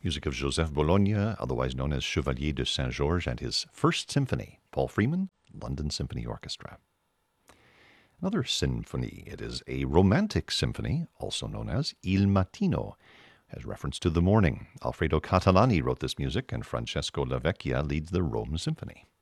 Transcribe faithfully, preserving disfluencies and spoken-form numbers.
Music of Joseph Bologna, otherwise known as Chevalier de Saint-Georges, and his First Symphony, Paul Freeman, London Symphony Orchestra. Another symphony, it is a romantic symphony, also known as Il Mattino, has reference to the morning. Alfredo Catalani wrote this music, and Francesco Lavecchia leads the Rome Symphony.